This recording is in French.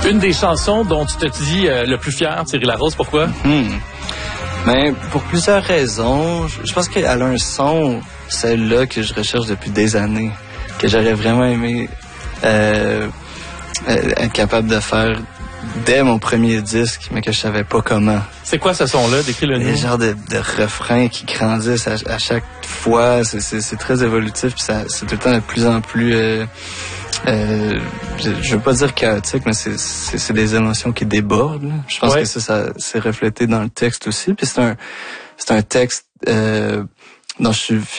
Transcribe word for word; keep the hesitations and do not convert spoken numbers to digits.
Une des chansons dont tu te dis euh, le plus fier, Thierry Larose, pourquoi? Hmm. Ben, pour plusieurs raisons. Je pense qu'elle a un son, celle-là, que je recherche depuis des années, que j'aurais vraiment aimé euh, être capable de faire dès mon premier disque, mais que je savais pas comment. C'est quoi ce son-là? Décris-le nous. Les genres de, de refrains qui grandissent à, à chaque fois. C'est, c'est, c'est très évolutif, puis ça, c'est tout le temps de plus en plus... Euh, euh, je, je veux pas dire chaotique, mais c'est, c'est, c'est des émotions qui débordent. Là. Je pense ouais. que ça, ça c'est reflété dans le texte aussi. Puis c'est un, c'est un texte euh, dont je suis fier.